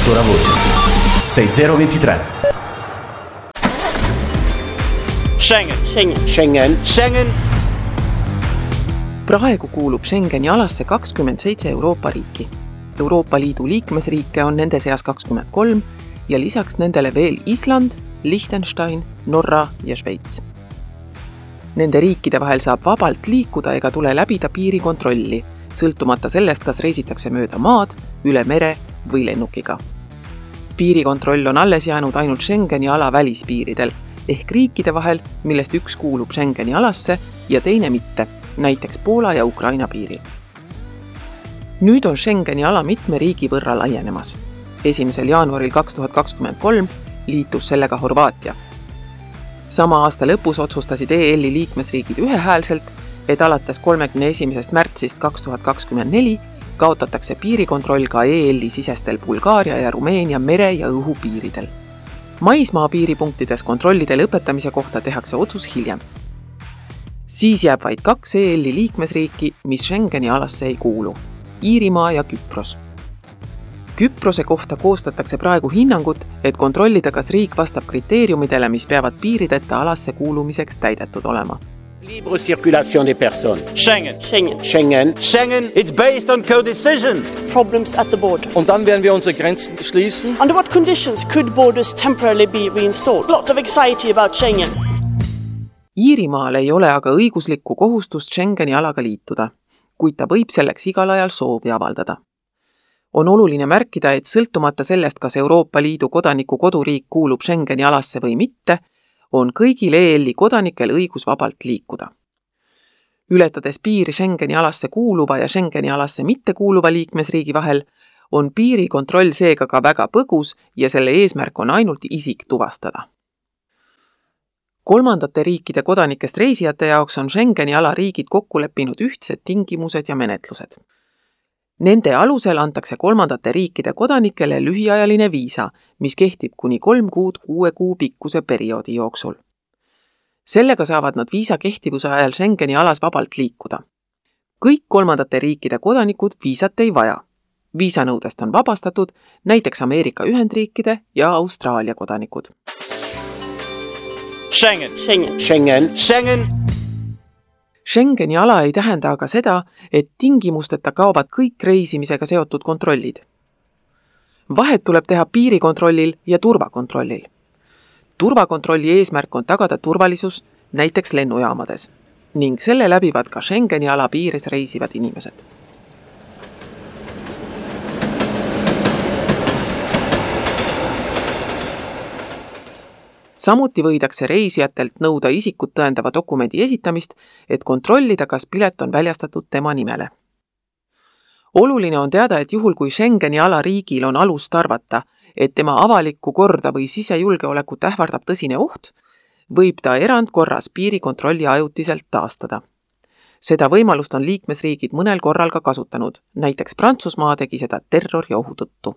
Sensora voce 6023. Schengen. Praegu kuulub Schengeni alasse 27 Euroopa riiki. Euroopa Liidu liikmesriike on nende seas 23 ja lisaks nendele veel Island, Liechtenstein, Norra ja Šveits. Nende riikide vahel saab vabalt liikuda ega tule läbida piirikontrolli, sõltumata sellest, kas reisitakse mööda maad, üle mere või lennukiga. Piirikontroll on alles jäänud ainult Schengeni ala välispiiridel, ehk riikide vahel, millest üks kuulub Schengeni alasse ja teine mitte, näiteks Poola ja Ukraina piiril. Nüüd on Schengeni ala mitme riigi võrra laienemas. 1. jaanuaril 2023 liitus sellega Horvaatia. Sama aasta lõpus otsustasid EL-i liikmesriigid ühehäälselt, et alates 31. märtsist 2024 kaotatakse piirikontroll ka EL-i sisestel Bulgaaria ja Rumeenia mere- ja õhupiiridel. Maismaa piiripunktides kontrollide lõpetamise kohta tehakse otsus hiljem. Siis jääb vaid 2 EL-i liikmesriiki, mis Schengeni alasse ei kuulu, Iirimaa ja Küpros. Küprose kohta koostatakse praegu hinnangut, et kontrollida, kas riik vastab kriteeriumidele, mis peavad piirideta alasse kuulumiseks täidetud olema. Libre circulation des personnes. Schengen. It's based on co-decision. Problems at the border. Und dann werden wir unsere Grenzen schließen. Under what conditions could borders temporarily be reinstalled? Lot of anxiety about Schengen. Iirimaal ei ole aga õiguslikku kohustust Schengeni alaga liituda, kuid ta võib selleks igal ajal soovi avaldada. On oluline märkida, et sõltumata sellest, kas Euroopa Liidu kodaniku koduriik kuulub Schengeni alasse või mitte, on kõigil EL-i kodanikel õigus vabalt liikuda. Ületades piiri Schengeni alasse kuuluva ja Schengeni alasse mitte kuuluva liikmesriigi vahel, on piirikontroll seega ka väga põgus ja selle eesmärk on ainult isik tuvastada. Kolmandate riikide kodanikest reisijate jaoks on Schengeni ala riigid kokku leppinud ühtsed tingimused ja menetlused. Nende alusel antakse kolmandate riikide kodanikele lühiajaline viisa, mis kehtib kuni 3 kuud 6 kuu pikkuse perioodi jooksul. Sellega saavad nad viisa kehtivuse ajal Schengeni alas vabalt liikuda. Kõik kolmandate riikide kodanikud viisat ei vaja. Viisanõudest on vabastatud näiteks Ameerika Ühendriikide ja Austraalia kodanikud. Schengen. Schengeni ala ei tähenda aga seda, et tingimusteta kaovad kõik reisimisega seotud kontrollid. Vahet tuleb teha piirikontrollil ja turvakontrollil. Turvakontrolli eesmärk on tagada turvalisus näiteks lennujaamades ning selle läbivad ka Schengeni ala piires reisivad inimesed. Samuti võidakse reisijatelt nõuda isikut tõendava dokumendi esitamist, et kontrollida, kas pilet on väljastatud tema nimele. Oluline on teada, et juhul kui Schengeni ala riigil on alust arvata, et tema avalikku korda või sisejulgeolekut ähvardab tõsine oht, võib ta erandkorras piirikontrolli ajutiselt taastada. Seda võimalust on liikmesriigid mõnel korral ka kasutanud, näiteks Prantsusmaa tegi seda terroriohu tõttu.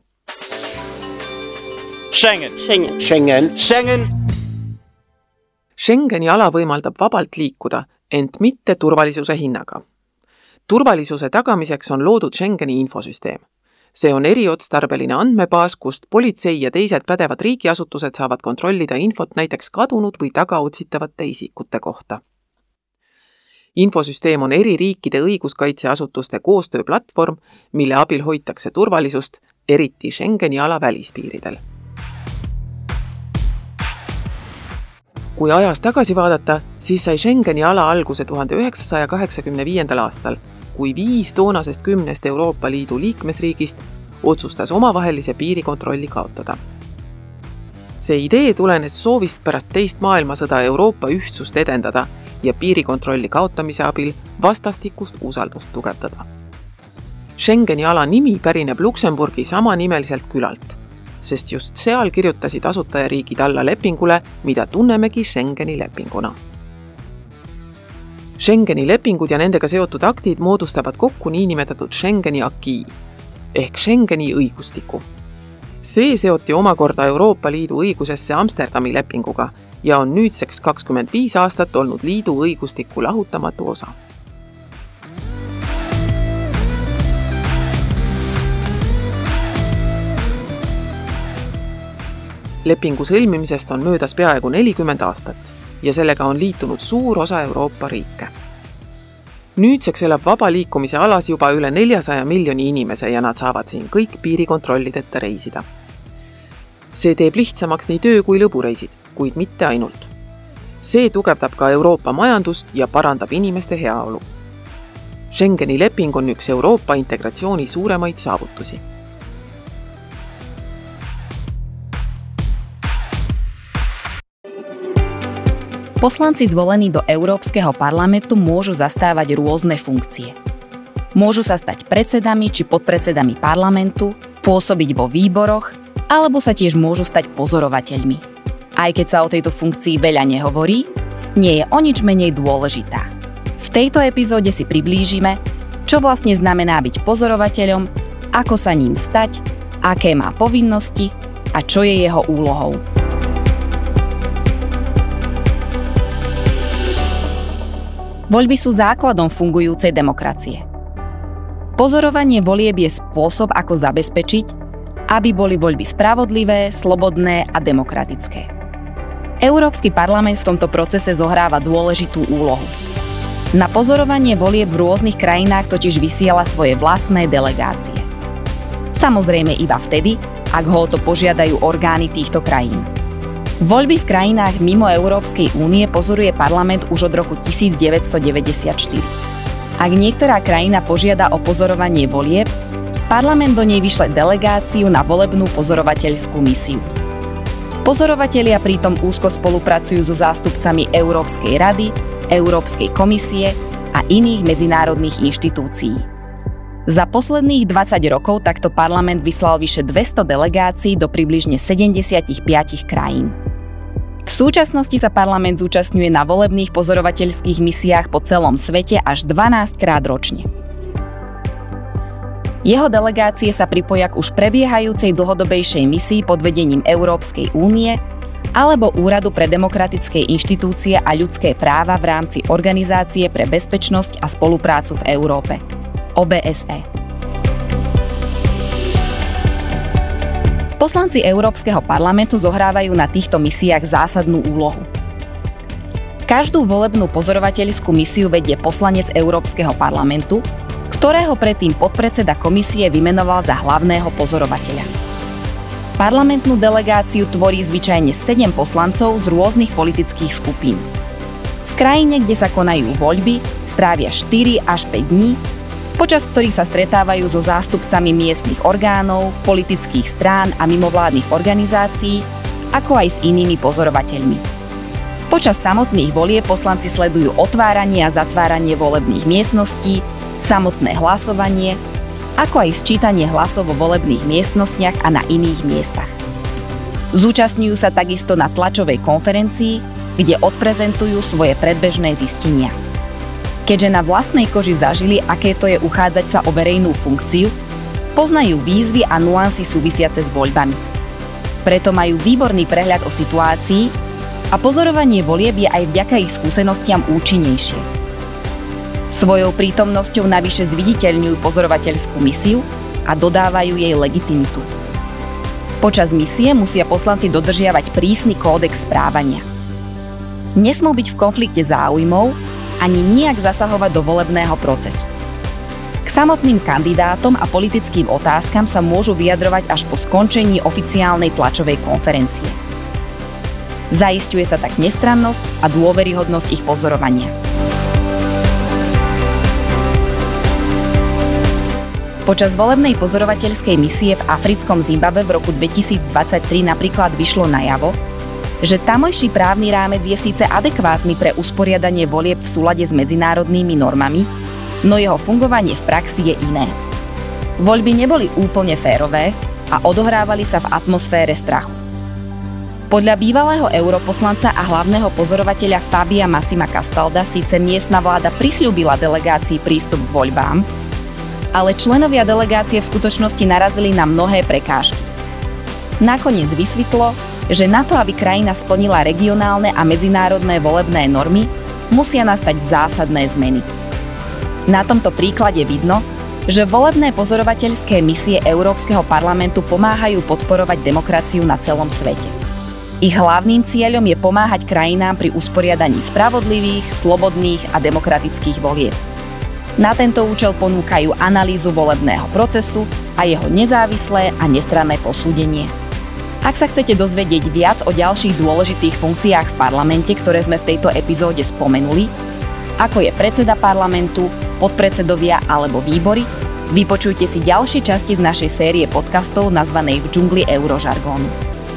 Schengeni ala võimaldab vabalt liikuda, ent mitte turvalisuse hinnaga. Turvalisuse tagamiseks on loodud Schengeni infosüsteem. See on eriotstarbeline andmebaas, kust politsei ja teised pädevad riigiasutused saavad kontrollida infot näiteks kadunud või tagaotsitavate isikute kohta. Infosüsteem on eri riikide õiguskaitseasutuste koostööplatvorm, mille abil hoitakse turvalisust, eriti Schengeni ala välispiiridel. Kui ajas tagasi vaadata, siis sai Schengeni ala alguse 1985. aastal, kui 5 toonasest 10 Euroopa Liidu liikmesriigist otsustas omavahelise piirikontrolli kaotada. See idee tulenes soovist pärast teist maailmasõda Euroopa ühtsust edendada ja piirikontrolli kaotamise abil vastastikust usaldust tugevdada. Schengeni ala nimi pärineb Luksemburgi samanimeliselt külalt, sest just seal kirjutasid asutajariigid alla lepingule, mida tunnemegi Schengeni lepinguna. Schengeni lepingud ja nendega seotud aktid moodustavad kokku niinimetatud Schengeni acquis ehk Schengeni õigustiku. See seoti omakorda Euroopa Liidu õigusesse Amsterdami lepinguga ja on nüüdseks 25 aastat olnud liidu õigustiku lahutamatu osa. lepingu sõlmimisest on möödas peaaegu 40 aastat ja sellega on liitunud suur osa Euroopa riike. Nüüdseks elab vaba liikumise alas juba üle 400 miljoni inimese ja nad saavad siin kõik piirikontrollideta reisida. See teeb lihtsamaks nii töö- kui lõbureisid, kuid mitte ainult. See tugevdab ka Euroopa majandust ja parandab inimeste heaolu. Schengeni leping on üks Euroopa integratsiooni suuremaid saavutusi. Poslanci zvolení do Európskeho parlamentu môžu zastávať rôzne funkcie. Môžu sa stať predsedami či podpredsedami parlamentu, pôsobiť vo výboroch, alebo sa tiež môžu stať pozorovateľmi. Aj keď sa o tejto funkcii veľa nehovorí, nie je o nič menej dôležitá. V tejto epizóde si priblížime, čo vlastne znamená byť pozorovateľom, ako sa ním stať, aké má povinnosti a čo je jeho úlohou. Voľby sú základom fungujúcej demokracie. Pozorovanie volieb je spôsob, ako zabezpečiť, aby boli voľby spravodlivé, slobodné a demokratické. Európsky parlament v tomto procese zohráva dôležitú úlohu. Na pozorovanie volieb v rôznych krajinách totiž vysiela svoje vlastné delegácie. Samozrejme iba vtedy, ak ho o to požiadajú orgány týchto krajín. Voľby v krajinách mimo Európskej únie pozoruje parlament už od roku 1994. Ak niektorá krajina požiada o pozorovanie volieb, parlament do nej vyšle delegáciu na volebnú pozorovateľskú misiu. Pozorovatelia pritom úzko spolupracujú so zástupcami Európskej rady, Európskej komisie a iných medzinárodných inštitúcií. Za posledných 20 rokov takto parlament vyslal vyše 200 delegácií do približne 75 krajín. V súčasnosti sa parlament zúčastňuje na volebných pozorovateľských misiách po celom svete až 12 krát ročne. Jeho delegácie sa pripoja k už prebiehajúcej dlhodobejšej misii pod vedením Európskej únie alebo Úradu pre demokratické inštitúcie a ľudské práva v rámci Organizácie pre bezpečnosť a spoluprácu v Európe, OBSE. Poslanci Európskeho parlamentu zohrávajú na týchto misiách zásadnú úlohu. Každú volebnú pozorovateľskú misiu vedie poslanec Európskeho parlamentu, ktorého predtým podpredseda komisie vymenoval za hlavného pozorovateľa. Parlamentnú delegáciu tvorí zvyčajne 7 poslancov z rôznych politických skupín. V krajine, kde sa konajú voľby, strávia 4 až 5 dní, počas ktorých sa stretávajú so zástupcami miestnych orgánov, politických strán a mimovládnych organizácií, ako aj s inými pozorovateľmi. Počas samotných volieb poslanci sledujú otváranie a zatváranie volebných miestností, samotné hlasovanie, ako aj sčítanie hlasov vo volebných miestnostiach a na iných miestach. Zúčastňujú sa takisto na tlačovej konferencii, kde odprezentujú svoje predbežné zistenia. Keďže na vlastnej koži zažili, aké to je uchádzať sa o verejnú funkciu, poznajú výzvy a nuancy súvisiace s voľbami. Preto majú výborný prehľad o situácii a pozorovanie volieb je aj vďaka ich skúsenostiam účinnejšie. Svojou prítomnosťou navyše zviditeľňujú pozorovateľskú misiu a dodávajú jej legitimitu. Počas misie musia poslanci dodržiavať prísny kódex správania. Nesmú byť v konflikte záujmov ani nijak zasahovať do volebného procesu. K samotným kandidátom a politickým otázkam sa môžu vyjadrovať až po skončení oficiálnej tlačovej konferencie. Zaisťuje sa tak nestrannosť a dôveryhodnosť ich pozorovania. Počas volebnej pozorovateľskej misie v africkom Zimbabwe v roku 2023 napríklad vyšlo najavo, že tamojší právny rámec je síce adekvátny pre usporiadanie volieb v súlade s medzinárodnými normami, no jeho fungovanie v praxi je iné. Voľby neboli úplne férové a odohrávali sa v atmosfére strachu. Podľa bývalého europoslanca a hlavného pozorovateľa Fabia Massima Castalda síce miestna vláda prisľúbila delegácii prístup k voľbám, ale členovia delegácie v skutočnosti narazili na mnohé prekážky. Nakoniec vysvetlo, že na to, aby krajina splnila regionálne a medzinárodné volebné normy, musia nastať zásadné zmeny. Na tomto príklade vidno, že volebné pozorovateľské misie Európskeho parlamentu pomáhajú podporovať demokraciu na celom svete. Ich hlavným cieľom je pomáhať krajinám pri usporiadaní spravodlivých, slobodných a demokratických volieb. Na tento účel ponúkajú analýzu volebného procesu a jeho nezávislé a nestranné posúdenie. Ak sa chcete dozvedieť viac o ďalších dôležitých funkciách v parlamente, ktoré sme v tejto epizóde spomenuli, ako je predseda parlamentu, podpredsedovia alebo výbory, vypočujte si ďalšie časti z našej série podcastov nazvanej V džungli eurožargónu.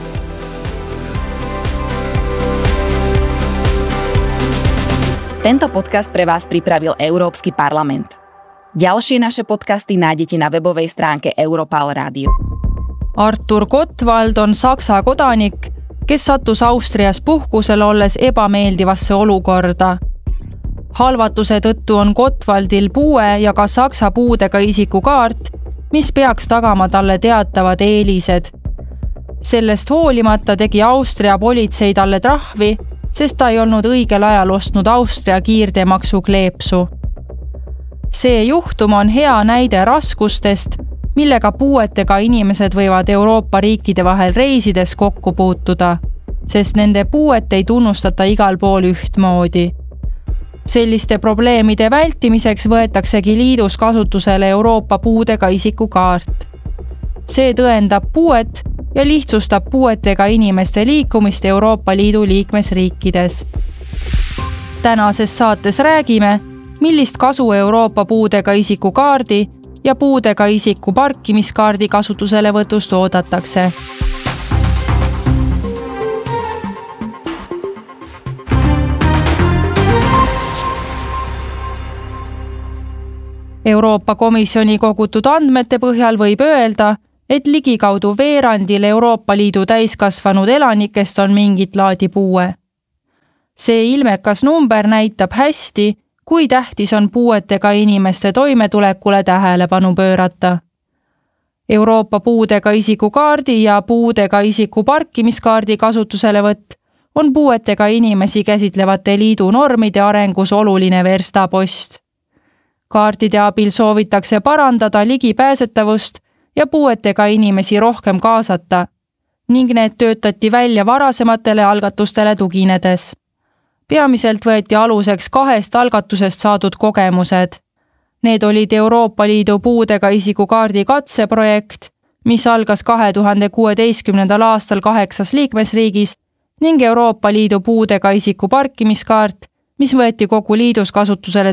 Tento podcast pre vás pripravil Európsky parlament. Ďalšie naše podcasty nájdete na webovej stránke Europal Radio. Artur Gottwald on Saksa kodanik, kes sattus Austrias puhkusel olles ebameeldivasse olukorda. Halvatuse tõttu on Gottwaldil puue ja ka Saksa puudega isikukaart, mis peaks tagama talle teatavad eelised. Sellest hoolimata tegi Austria politsei talle trahvi, sest ta ei olnud õigel ajal ostnud Austria kiirteemaksu kleepsu. See juhtum on hea näide raskustest, millega puuetega inimesed võivad Euroopa riikide vahel reisides kokku puutuda, sest nende puuet ei tunnustata igal pool ühtmoodi. Selliste probleemide vältimiseks võetaksegi liidus kasutusele Euroopa puudega isikukaart. See tõendab puuet ja lihtsustab puuetega inimeste liikumist Euroopa Liidu liikmesriikides. Tänases saates räägime, millist kasu Euroopa puudega isikukaardi ja puudega isiku parkimiskaardi kasutuselevõtust oodatakse. Euroopa Komisjoni kogutud andmete põhjal võib öelda, et ligikaudu veerandil Euroopa Liidu täiskasvanud elanikest on mingit laadi puue. See ilmekas number näitab hästi, kui tähtis on puuetega inimeste toimetulekule tähelepanu pöörata. Euroopa puudega isikukaardi ja puudega isiku parkimiskaardi kasutuselevõtt on puuetega inimesi käsitlevate liidu normide arengus oluline verstapost. Kaartide abil soovitakse parandada ligipääsetavust ja puuetega inimesi rohkem kaasata ning need töötati välja varasematele algatustele tuginedes. Peamiselt võeti aluseks 2 algatusest saadud kogemused. Need olid Euroopa Liidu puudega isikukaardi katseprojekt, mis algas 2016. aastal 8 liikmesriigis ning Euroopa Liidu puudega isiku parkimiskaart, mis võeti kogu liidus kasutusele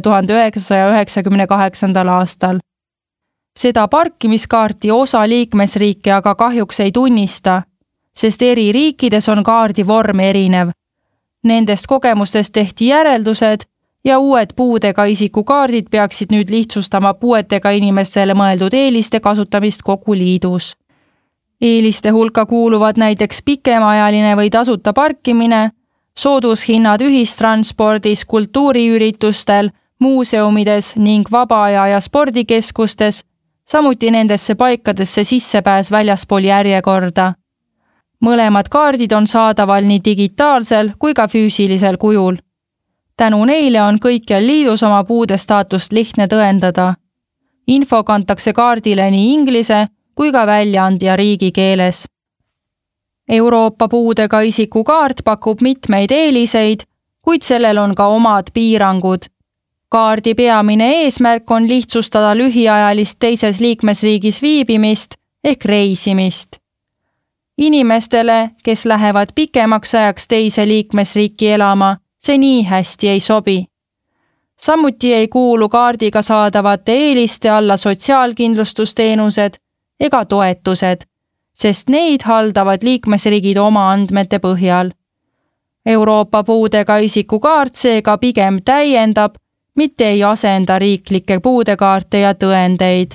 1998. aastal. Seda parkimiskaarti osa liikmesriike aga kahjuks ei tunnista, sest eri riikides on kaardi vorm erinev. Nendest kogemustest tehti järeldused ja uued puudega isikukaardid peaksid nüüd lihtsustama puuetega inimestele mõeldud eeliste kasutamist kogu liidus. Eeliste hulka kuuluvad näiteks pikemaajaline või tasuta parkimine, soodushinnad ühistranspordis, kultuuriüritustel, muuseumides ning vaba-aja ja spordikeskustes, samuti nendesse paikadesse sissepääs väljaspool järjekorda. Mõlemad kaardid on saadaval nii digitaalsel kui ka füüsilisel kujul. Tänu neile on kõikjal liidus oma puude staatust lihtne tõendada. Info kantakse kaardile nii inglise kui ka väljaandja riigikeeles. Euroopa puudega isikukaart pakub mitmeid eeliseid, kuid sellel on ka omad piirangud. Kaardi peamine eesmärk on lihtsustada lühiajalist teises liikmesriigis viibimist ehk reisimist. Inimestele, kes lähevad pikemaks ajaks teise liikmesriiki elama, see nii hästi ei sobi. Samuti ei kuulu kaardiga saadavate eeliste alla sotsiaalkindlustusteenused ega toetused, sest neid haldavad liikmesriigid oma andmete põhjal. Euroopa puudega isikukaart seega pigem täiendab, mitte ei asenda riiklikke puudekaarte ja tõendeid.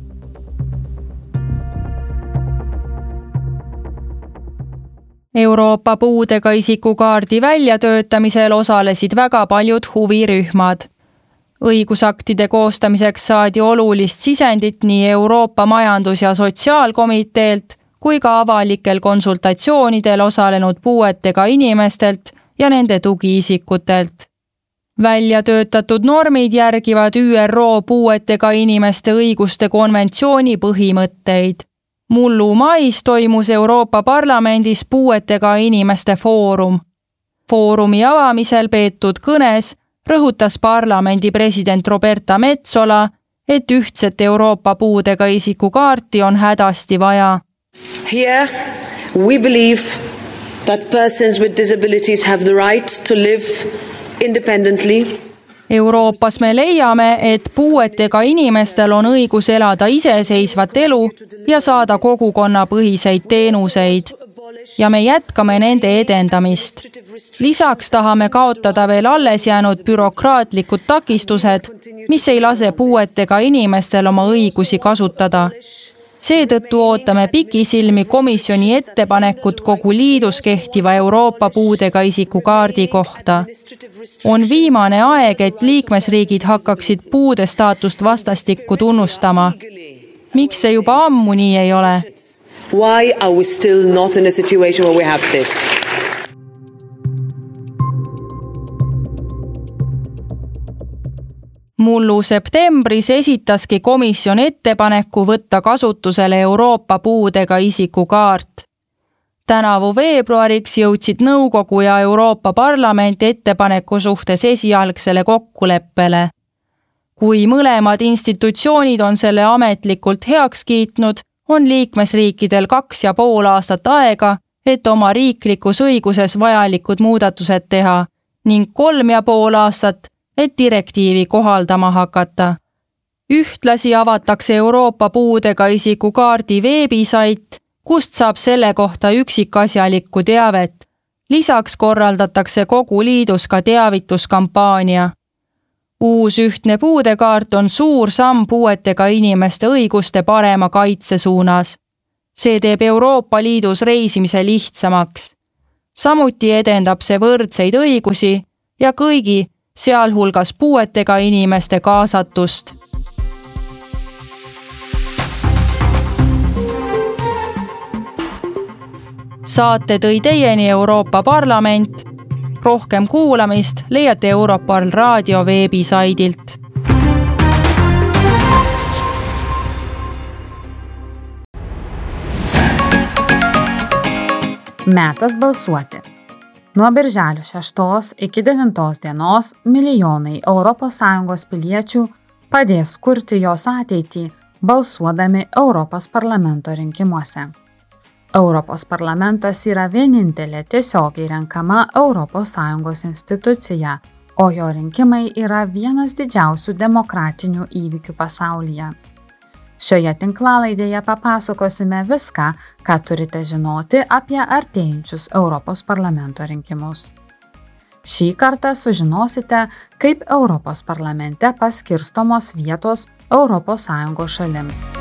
Euroopa puudega isikukaardi väljatöötamisel osalesid väga paljud huvirühmad. Õigusaktide koostamiseks saadi olulist sisendit nii Euroopa Majandus- ja Sotsiaalkomiteelt kui ka avalikel konsultatsioonidel osalenud puuetega inimestelt ja nende tugiisikutelt. Välja töötatud normid järgivad ÜRO puuetega inimeste õiguste konventsiooni põhimõtteid. Mullu mais toimus Euroopa Parlamendis puuetega inimeste foorum. Foorumi avamisel peetud kõnes rõhutas parlamendi president Roberta Metsola, et ühtset Euroopa puudega isiku kaarti on hädasti vaja. Here we believe that persons with disabilities have the right to live independently. Euroopas me leiame, et puuetega inimestel on õigus elada iseseisvat elu ja saada kogukonnapõhiseid teenuseid. Ja me jätkame nende edendamist. Lisaks tahame kaotada veel alles jäänud bürokraatlikud takistused, mis ei lase puuetega inimestel oma õigusi kasutada. Seetõttu ootame pikisilmi komisjoni ettepanekut kogu liidus kehtiva Euroopa puudega isiku kaardi kohta. On viimane aeg, et liikmesriigid hakkaksid puude staatust vastastikku tunnustama. Miks see juba ammu nii ei ole? Why are we still not in a situation where we have this? Mullu septembris esitaski komisjon ettepaneku võtta kasutusele Euroopa puudega isiku kaart. Tänavu veebruariks jõudsid nõukogu ja Euroopa Parlament ettepaneku suhtes esialgsele kokkuleppele. Kui mõlemad institutsioonid on selle ametlikult heaks kiitnud, on liikmesriikidel 2,5 aastat aega, et oma riiklikus õiguses vajalikud muudatused teha ning 3,5 aastat, et direktiivi kohaldama hakata. Ühtlasi avatakse Euroopa puudega isiku kaardi veebisait, kust saab selle kohta üksikasjalikku teavet. Lisaks korraldatakse kogu liidus ka teavituskampaania. Uus ühtne puudekaart on suur samm puuetega inimeste õiguste parema kaitse suunas. See teeb Euroopa Liidus reisimise lihtsamaks. Samuti edendab see võrdseid õigusi ja kõigi, sealhulgas puuetega inimeste kaasatust. Saate tõi teieni Euroopa Parlament. Rohkem kuulamist leiate Europarl raadio veebisaidilt. Metas balsuoti. Nuo birželio 6 iki 9 dienos milijonai ES piliečių padės kurti jos ateitį balsuodami Europos parlamento rinkimuose. Europos parlamentas yra vienintelė tiesiogiai renkama ES institucija, o jo rinkimai yra vienas didžiausių demokratinių įvykių pasaulyje. Šioje tinklalaidėje papasakosime viską, ką turite žinoti apie artėjančius Europos parlamento rinkimus. Šį kartą sužinosite, kaip Europos parlamente paskirstomos vietos ES šalims.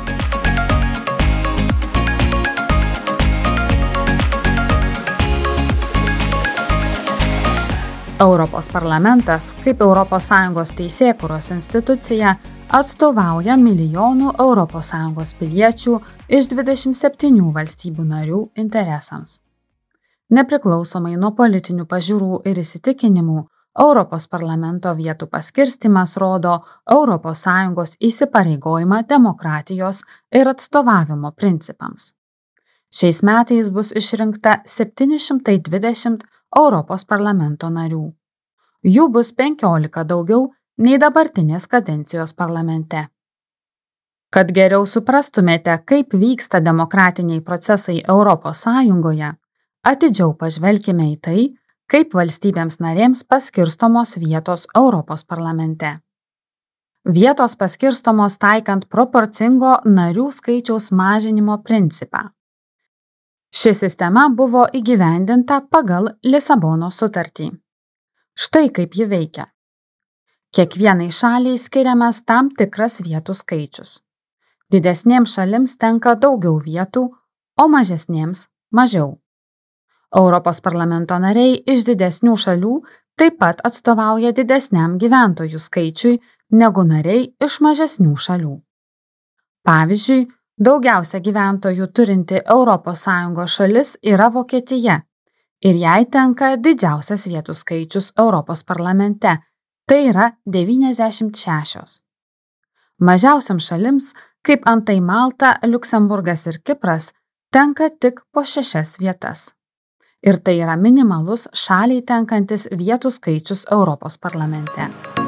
Europos parlamentas, kaip ES teisėkūros institucija, atstovauja milijonų ES piliečių iš 27 valstybių narių interesams. Nepriklausomai nuo politinių pažiūrų ir įsitikinimų, Europos parlamento vietų paskirstimas rodo ES įsipareigojimą demokratijos ir atstovavimo principams. Šiais metais bus išrinkta 720 Europos parlamento narių. Jų bus 15 daugiau nei dabartinės kadencijos parlamente. Kad geriau suprastumėte, kaip vyksta demokratiniai procesai ES, atidžiau pažvelkime į tai, kaip valstybėms narėms paskirstomos vietos Europos parlamente. Vietos paskirstomos taikant proporcingo narių skaičiaus mažinimo principą. Ši sistema buvo įgyvendinta pagal Lisabonos sutartį. Štai kaip ji veikia. Kiekvienai šaliai skiriamas tam tikras vietų skaičius. Didesnėms šalims tenka daugiau vietų, o mažesnėms mažiau. Europos parlamento nariai iš didesnių šalių taip pat atstovauja didesniam gyventojų skaičiui negu nariai iš mažesnių šalių. Pavyzdžiui, daugiausia gyventojų turinti ES šalis yra Vokietija ir jai tenka didžiausias vietų skaičius Europos parlamente, tai yra 96. Mažiausiam šalims kaip antai Malta, Liuksemburgas ir Kipras, tenka tik po 6 vietas. Ir tai yra minimalus šaliai tenkantis vietų skaičius Europos parlamente.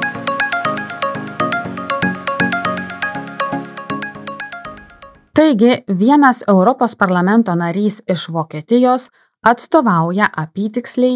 Taigi, vienas Europos parlamento narys iš Vokietijos atstovauja apytiksliai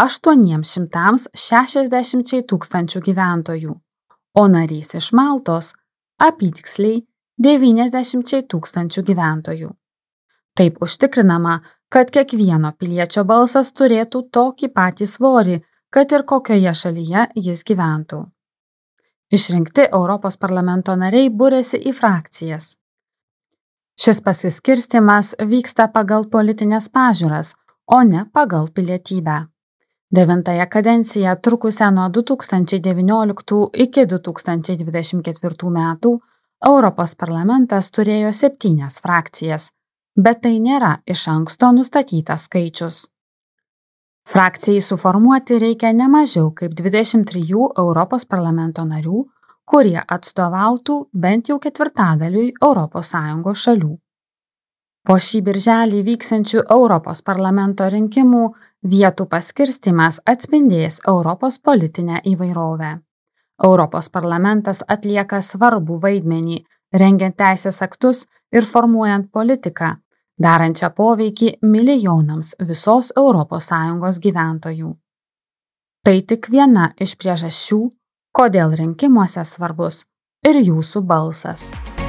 860 tūkstančių gyventojų, o narys iš Maltos apytiksliai 90 tūkstančių gyventojų. Taip užtikrinama, kad kiekvieno piliečio balsas turėtų tokį patį svorį, kad ir kokioje šalyje jis gyventų. Išrinkti Europos parlamento nariai būrėsi į frakcijas. Šis pasiskirstimas vyksta pagal politinės pažiūras, o ne pagal pilietybę. 9 kadenciją trukusią nuo 2019 iki 2024 metų Europos parlamentas turėjo 7 frakcijas, bet tai nėra iš anksto nustatytas skaičius. Frakcijai suformuoti reikia ne mažiau kaip 23 Europos parlamento narių, kurie atstovautų bent jau 1/4 ES šalių. Po šį birželį vyksiančių Europos parlamento rinkimų vietų paskirstimas atspindės Europos politinę įvairovę. Europos parlamentas atlieka svarbų vaidmenį, rengiant teisės aktus ir formuojant politiką, darančią poveikį milijonams visos ES gyventojų. Tai tik viena iš priežasčių, kodėl rinkimuose svarbus ir jūsų balsas.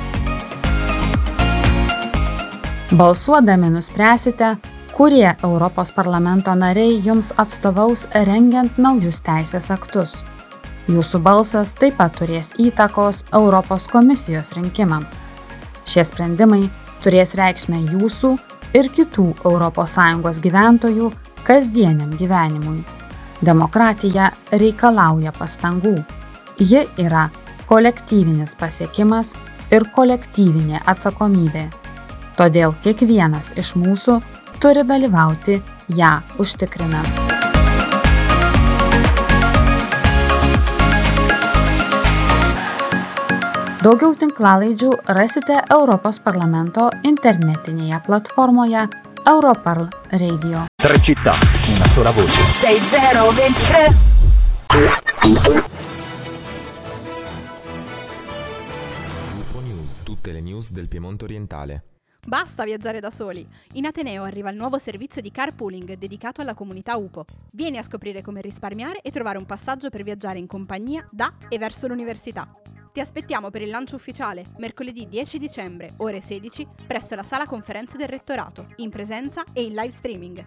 Balsuodami nuspręsite, kurie Europos parlamento nariai jums atstovaus rengiant naujus teisės aktus. Jūsų balsas taip pat turės įtakos Europos komisijos rinkimams. Šie sprendimai turės reikšmę jūsų ir kitų ES gyventojų kasdieniam gyvenimui. Demokratija reikalauja pastangų. Ji yra kolektyvinis pasiekimas ir kolektyvinė atsakomybė. Todėl kiekvienas iš mūsų turi dalyvauti ją užtikrinant. Daugiau tinklalaidžių rasite Europos parlamento internetinėje platformoje Europarl Radio. 3 città, una sola voce. 6023. Lupo News, tutte le news del Piemonte orientale. Basta viaggiare da soli! In Ateneo arriva il nuovo servizio di carpooling dedicato alla comunità UPO. Vieni a scoprire come risparmiare e trovare un passaggio per viaggiare in compagnia da e verso l'università. Ti aspettiamo per il lancio ufficiale, mercoledì 10 dicembre, ore 16, presso la sala conferenze del Rettorato, in presenza e in live streaming.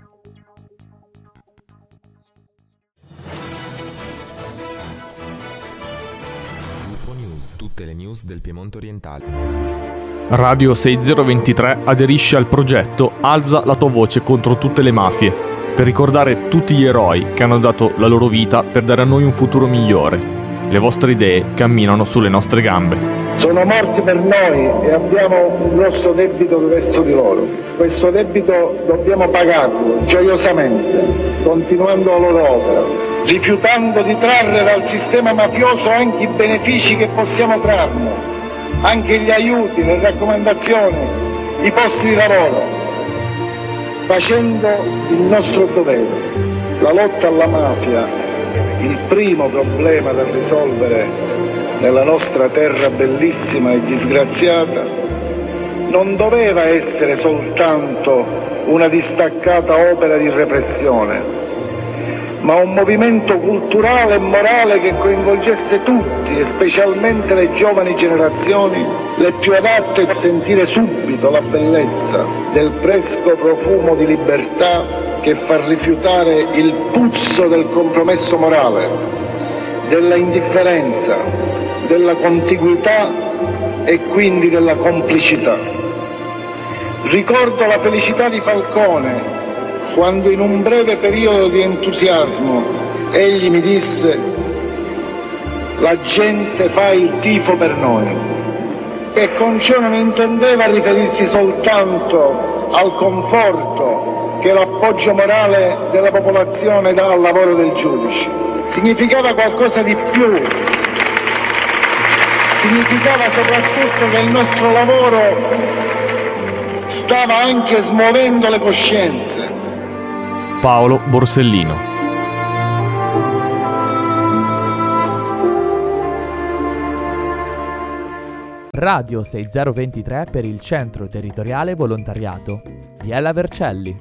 Lupo News, tutte le news del Piemonte orientale. Radio 6023 aderisce al progetto Alza la tua voce contro tutte le mafie, per ricordare tutti gli eroi che hanno dato la loro vita per dare a noi un futuro migliore. Le vostre idee camminano sulle nostre gambe. Sono morti per noi e abbiamo un grosso debito verso di loro. Questo debito dobbiamo pagarlo gioiosamente, continuando la loro opera, rifiutando di trarre dal sistema mafioso anche i benefici che possiamo trarne, anche gli aiuti, le raccomandazioni, i posti di lavoro, facendo il nostro dovere. La lotta alla mafia, il primo problema da risolvere nella nostra terra bellissima e disgraziata, non doveva essere soltanto una distaccata opera di repressione, ma un movimento culturale e morale che coinvolgesse tutti, e specialmente le giovani generazioni, le più adatte a sentire subito la bellezza del fresco profumo di libertà che fa rifiutare il puzzo del compromesso morale, della indifferenza, della contiguità e quindi della complicità. Ricordo la felicità di Falcone quando in un breve periodo di entusiasmo egli mi disse: la gente fa il tifo per noi. E con ciò non intendeva riferirsi soltanto al conforto che l'appoggio morale della popolazione dà al lavoro del giudice. Significava qualcosa di più. significava soprattutto che il nostro lavoro stava anche smuovendo le coscienze. Paolo Borsellino. Radio 6023 per il Centro Territoriale Volontariato. Biella Vercelli.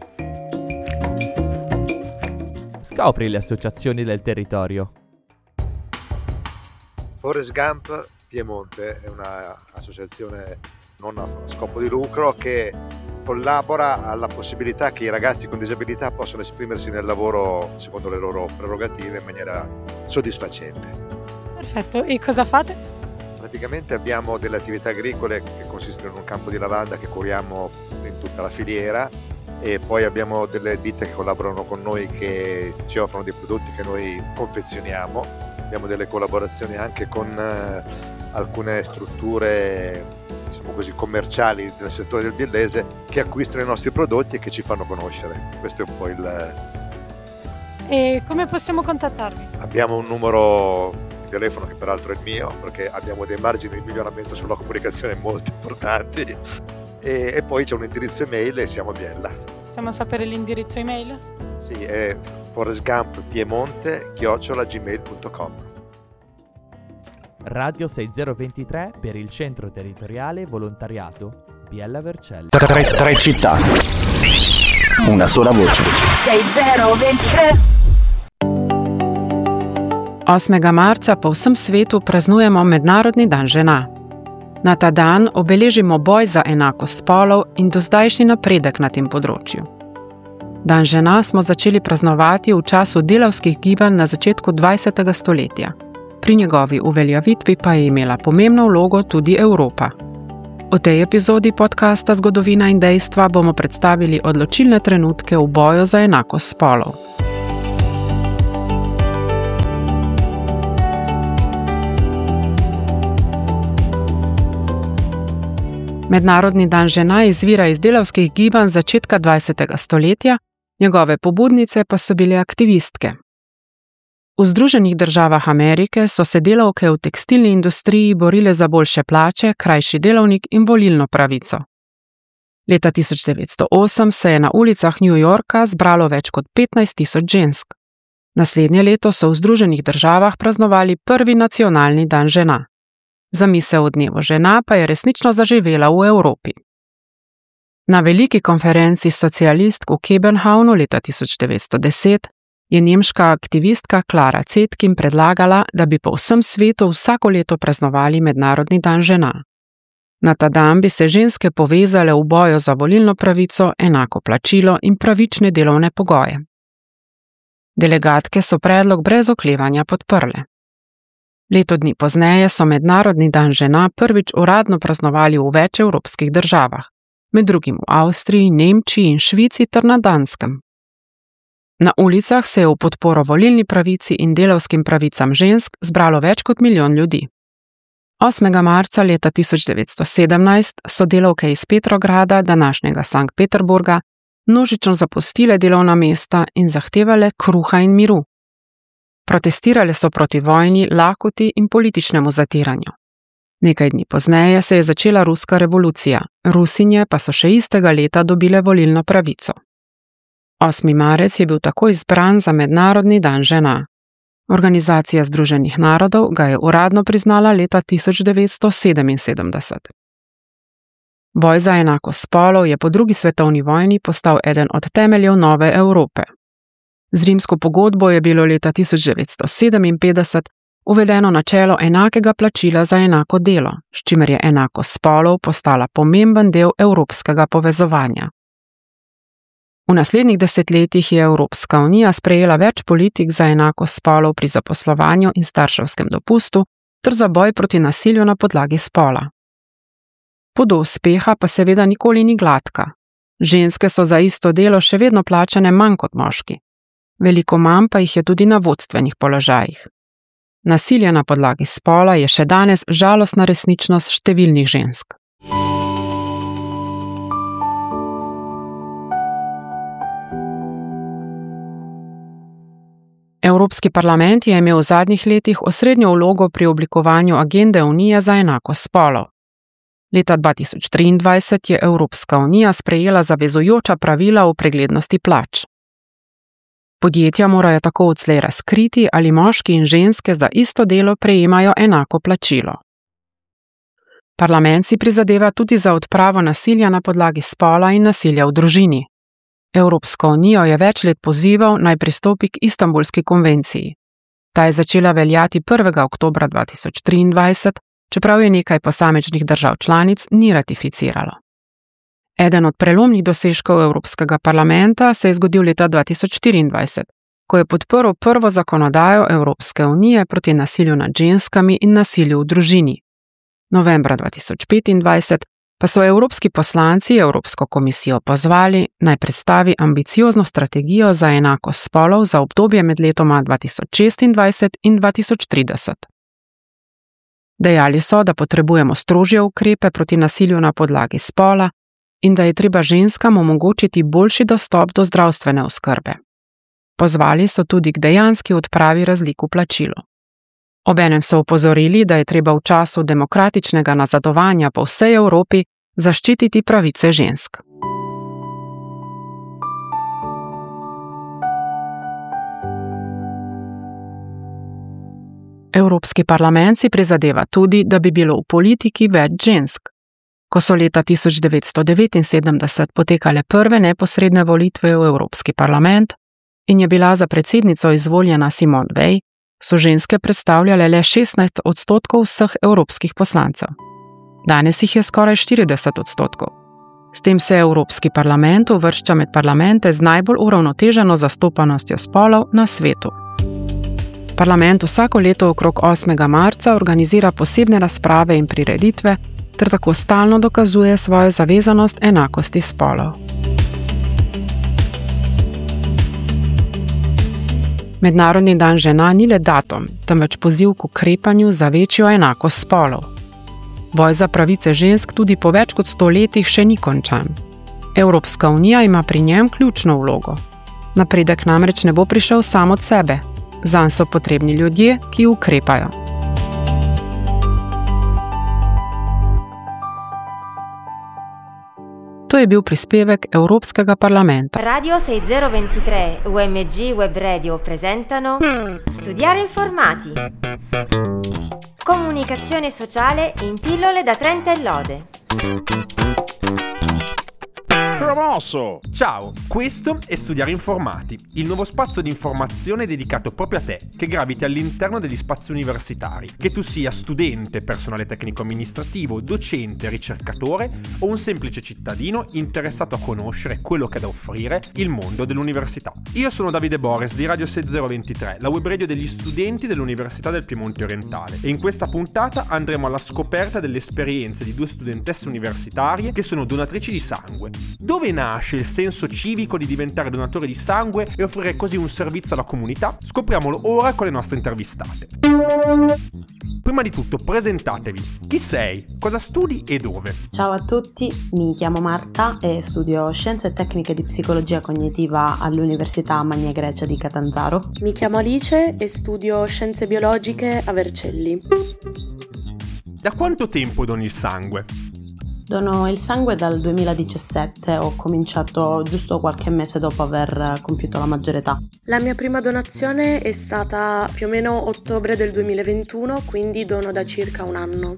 Scopri le associazioni del territorio. Forrest Gump Piemonte è un'associazione non a scopo di lucro che collabora alla possibilità che i ragazzi con disabilità possano esprimersi nel lavoro secondo le loro prerogative in maniera soddisfacente. Perfetto, e cosa fate? Praticamente abbiamo delle attività agricole che consistono in un campo di lavanda che curiamo in tutta la filiera e poi abbiamo delle ditte che collaborano con noi che ci offrono dei prodotti che noi confezioniamo. Abbiamo delle collaborazioni anche con alcune strutture, diciamo così, commerciali del settore del biellese che acquistano i nostri prodotti e che ci fanno conoscere. Questo è un po' il... E come possiamo contattarvi? Abbiamo un numero di telefono che peraltro è il mio, perché abbiamo dei margini di miglioramento sulla comunicazione molto importanti e poi c'è un indirizzo email e siamo a Biella. Possiamo sapere l'indirizzo email? Sì, è forrestgumpiemonte@gmail.com. Radio 6023 per il Centro Territoriale Volontariato. Biella Vercelli. Tre città. Una sola voce. 6023. 8. marca po vsem svetu praznujemo Mednarodni dan žena. Na ta dan obeležimo boj za enakost spolov in dozdajšnji napredek na tem področju. Dan žena smo začeli praznovati v času delavskih gibanj na začetku 20. stoletja. Pri njegovi uveljavitvi pa je imela pomembno vlogo tudi Evropa. V tej epizodi podcasta Zgodovina in dejstva bomo predstavili odločilne trenutke v boju za enakost spolov. Mednarodni dan žena izvira iz delavskih gibanj začetka 20. stoletja, njegove pobudnice pa so bile aktivistke. V Združenih državah Amerike so se delavke v tekstilni industriji borile za boljše plače, krajši delovnik in volilno pravico. Leta 1908 se je na ulicah New Yorka zbralo več kot 15.000 žensk. Naslednje leto so v Združenih državah praznovali prvi nacionalni dan žena. Zamisel o dnevu žena pa je resnično zaživela v Evropi. Na veliki konferenci socialistk v Kopenhavnu leta 1910 je nemška aktivistka Klara Zetkin predlagala, da bi po vsem svetu vsako leto praznovali Mednarodni dan žena. Na ta dan bi se ženske povezale v boju za volilno pravico, enako plačilo in pravične delovne pogoje. Delegatke so predlog brez oklevanja podprle. Leto dni pozneje so Mednarodni dan žena prvič uradno praznovali v več evropskih državah, med drugim v Avstriji, Nemčiji in Švici ter na Danskem. Na ulicah se je v podporo volilni pravici in delavskim pravicam žensk zbralo več kot 1 milijon ljudi. 8. marca leta 1917 so delavke iz Petrograda, današnjega Sankt Peterburga, množično zapustile delovna mesta in zahtevale kruha in miru. Protestirale so proti vojni, lakoti in političnemu zatiranju. Nekaj dni pozneje se je začela ruska revolucija, Rusinje pa so še istega leta dobile volilno pravico. 8. marec je bil tako izbran za Mednarodni dan žena. Organizacija Združenih narodov ga je uradno priznala leta 1977. Boj za enakost spolov je po drugi svetovni vojni postal eden od temeljev nove Evrope. Z rimsko pogodbo je bilo leta 1957 uvedeno načelo enakega plačila za enako delo, s čimer je enakost spolov postala pomemben del evropskega povezovanja. V naslednjih desetletjih je Evropska unija sprejela več politik za enakost spolov pri zaposlovanju in starševskem dopustu ter za boj proti nasilju na podlagi spola. Pot do uspeha pa seveda nikoli ni gladka. Ženske so za isto delo še vedno plačane manj kot moški. Veliko manj pa jih je tudi na vodstvenih položajih. Nasilje na podlagi spola je še danes žalostna resničnost številnih žensk. Evropski parlament je imel v zadnjih letih osrednjo vlogo pri oblikovanju agende Unije za enakost spolov. Leta 2023 je Evropska unija sprejela zavezujoča pravila o preglednosti plač. Podjetja morajo tako odslej razkriti, ali moški in ženske za isto delo prejemajo enako plačilo. Parlament si prizadeva tudi za odpravo nasilja na podlagi spola in nasilja v družini. Evropsko unijo je več let pozival, naj pristopi k Istanbulski konvenciji. Ta je začela veljati 1. oktobra 2023, čeprav je nekaj posamičnih držav članic ni ratificiralo. Eden od prelomnih dosežkov Evropskega parlamenta se je zgodil leta 2024, ko je podprl prvo zakonodajo Evropske unije proti nasilju nad ženskami in nasilju v družini. Novembra 2025 pa so evropski poslanci Evropsko komisijo pozvali, naj predstavi ambiciozno strategijo za enakost spolov za obdobje med letoma 2026 in 2030. Dejali so, da potrebujemo strožje ukrepe proti nasilju na podlagi spola in da je treba ženskam omogočiti boljši dostop do zdravstvene oskrbe. Pozvali so tudi k dejanski odpravi razlik v plačilu. Obenem so opozorili, da je treba v času demokratičnega nazadovanja po vsej Evropi zaščititi pravice žensk. Evropski parlament si prizadeva tudi, da bi bilo v politiki več žensk. Ko so leta 1979 potekale prve neposredne volitve v Evropski parlament in je bila za predsednico izvoljena Simone Veil, so ženske predstavljale le 16% vseh evropskih poslancev. Danes jih je skoraj 40%. S tem se Evropski parlament uvršča med parlamente z najbolj uravnoteženo zastopanostjo spolov na svetu. Parlament vsako leto okrog 8. marca organizira posebne razprave in prireditve ter tako stalno dokazuje svojo zavezanost enakosti spolov. Mednarodni dan žena ni le datum, temveč poziv k ukrepanju za večjo enakost spolov. Boj za pravice žensk tudi po več kot 100 letih še ni končan. Evropska unija ima pri njem ključno vlogo. Napredek namreč ne bo prišel sam od sebe. Zanj so potrebni ljudje, ki ukrepajo. To je bil prispevek Evropskega parlamenta. Radio 6023 UMG Web Radio presentano Studiare informati. Comunicazione sociale in pillole da Trento e Lode. Promosso! Ciao, questo è Studiare Informati, il nuovo spazio di informazione dedicato proprio a te, che graviti all'interno degli spazi universitari, che tu sia studente, personale tecnico-amministrativo, docente, ricercatore o un semplice cittadino interessato a conoscere quello che ha da offrire il mondo dell'università. Io sono Davide Boris di Radio 6023, la web radio degli studenti dell'Università del Piemonte Orientale, e in questa puntata andremo alla scoperta delle esperienze di 2 studentesse universitarie che sono donatrici di sangue. Dove nasce il senso civico di diventare donatore di sangue e offrire così un servizio alla comunità? Scopriamolo ora con le nostre intervistate. Prima di tutto, presentatevi. Chi sei? Cosa studi e dove? Ciao a tutti, mi chiamo Marta e studio Scienze e Tecniche di Psicologia Cognitiva all'Università Magna Grecia di Catanzaro. Mi chiamo Alice e studio Scienze Biologiche a Vercelli. Da quanto tempo doni il sangue? Dono il sangue dal 2017, ho cominciato giusto qualche mese dopo aver compiuto la maggiore età. La mia prima donazione è stata più o meno ottobre del 2021, quindi dono da circa un anno.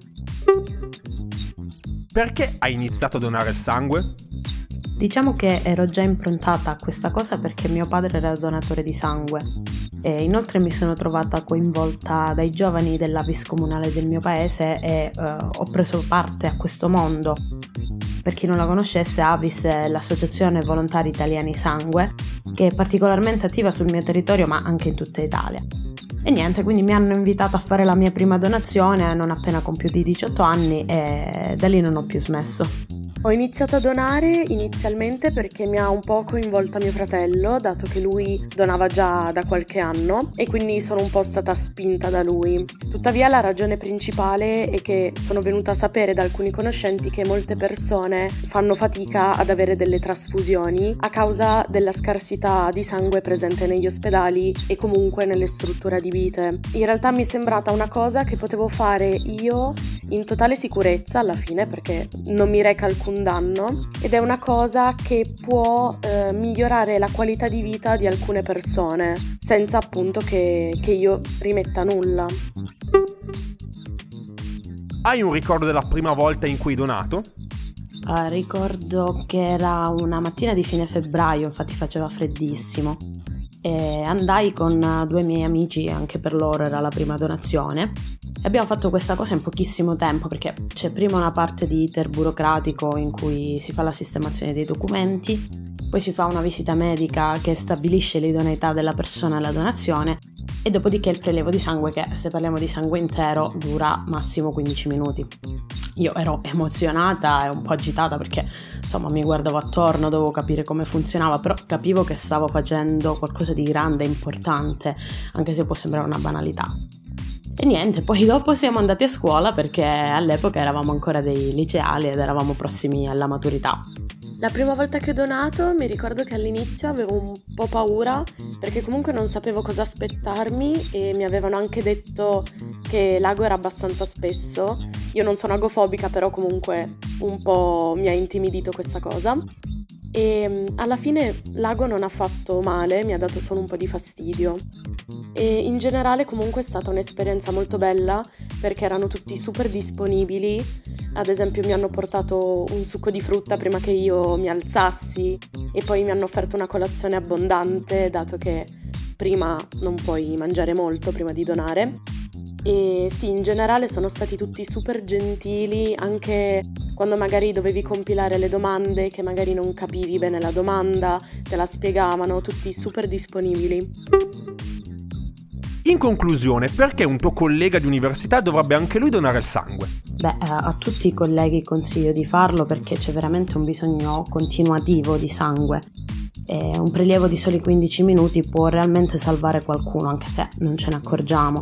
Perché hai iniziato a donare il sangue? Diciamo che ero già improntata a questa cosa perché mio padre era donatore di sangue e inoltre mi sono trovata coinvolta dai giovani dell'Avis comunale del mio paese e ho preso parte a questo mondo. Per chi non la conoscesse, Avis è l'Associazione Volontari Italiani Sangue, che è particolarmente attiva sul mio territorio ma anche in tutta Italia. E niente, quindi mi hanno invitato a fare la mia prima donazione non appena compiuti 18 anni e da lì non ho più smesso. Ho iniziato a donare inizialmente perché mi ha un po' coinvolta mio fratello, dato che lui donava già da qualche anno e quindi sono un po' stata spinta da lui. Tuttavia la ragione principale è che sono venuta a sapere da alcuni conoscenti che molte persone fanno fatica ad avere delle trasfusioni a causa della scarsità di sangue presente negli ospedali e comunque nelle strutture adibite. In realtà mi è sembrata una cosa che potevo fare io in totale sicurezza alla fine, perché non mi reca alcun danno, ed è una cosa che può migliorare la qualità di vita di alcune persone senza appunto che io rimetta nulla. Hai un ricordo della prima volta in cui hai donato? Ricordo che era una mattina di fine febbraio, infatti faceva freddissimo, e andai con 2 miei amici, anche per loro era la prima donazione, e abbiamo fatto questa cosa in pochissimo tempo perché c'è prima una parte di iter burocratico in cui si fa la sistemazione dei documenti, poi si fa una visita medica che stabilisce l'idoneità della persona alla donazione e dopodiché il prelievo di sangue che, se parliamo di sangue intero, dura massimo 15 minuti. Io ero emozionata e un po' agitata perché insomma mi guardavo attorno, dovevo capire come funzionava, però capivo che stavo facendo qualcosa di grande e importante, anche se può sembrare una banalità. E niente, poi dopo siamo andati a scuola perché all'epoca eravamo ancora dei liceali ed eravamo prossimi alla maturità. La prima volta che ho donato mi ricordo che all'inizio avevo un po' paura perché comunque non sapevo cosa aspettarmi e mi avevano anche detto che l'ago era abbastanza spesso. Io non sono agofobica, però comunque un po' mi ha intimidito questa cosa. E alla fine l'ago non ha fatto male, mi ha dato solo un po' di fastidio. E in generale comunque è stata un'esperienza molto bella perché erano tutti super disponibili. Ad esempio mi hanno portato un succo di frutta prima che io mi alzassi e poi mi hanno offerto una colazione abbondante, dato che prima non puoi mangiare molto prima di donare. E sì, in generale sono stati tutti super gentili, anche quando magari dovevi compilare le domande, che magari non capivi bene la domanda, te la spiegavano, tutti super disponibili. In conclusione, perché un tuo collega di università dovrebbe anche lui donare il sangue? A tutti i colleghi consiglio di farlo perché c'è veramente un bisogno continuativo di sangue. E un prelievo di soli 15 minuti può realmente salvare qualcuno, anche se non ce ne accorgiamo.